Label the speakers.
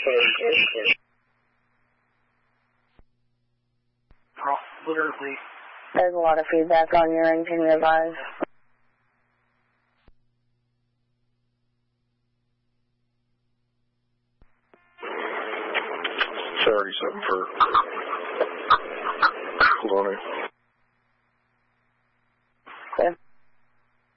Speaker 1: Literally.
Speaker 2: There's a lot of feedback on your end. Can you advise?
Speaker 3: $37 for